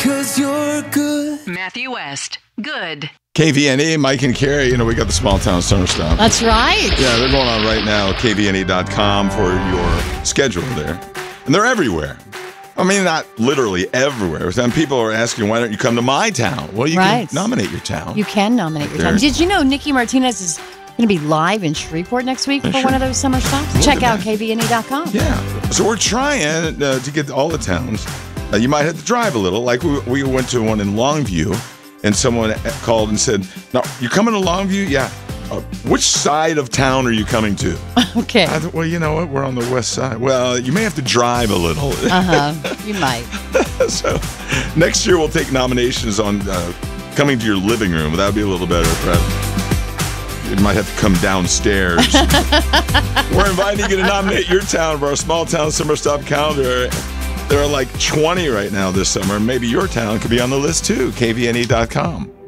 'cause you're good. Matthew West. Good. KVNE, Mike and Carrie, we got the Small Town Summer Stop. That's right. Yeah, they're going on right now, kvne.com for your schedule there. And they're everywhere. I mean, not literally everywhere. Some people are asking, why don't you come to my town? Well, you can nominate your town. You can nominate your town. Did you know Nikki Martinez is going to be live in Shreveport next week for one of those summer stops? Check out kvne.com. Yeah. So we're trying to get all the towns. You might have to drive a little. Like we went to one in Longview, and someone called and said, "No, you coming to Longview?" Yeah. Which side of town are you coming to? Okay. I thought, well, you know what? We're on the west side. Well, you may have to drive a little. You might. So next year we'll take nominations on coming to your living room. That would be a little better, Fred. You might have to come downstairs. We're inviting you to nominate your town for our Small Town Summer Stop calendar. There are like 20 right now this summer. Maybe your town could be on the list too. kvne.com.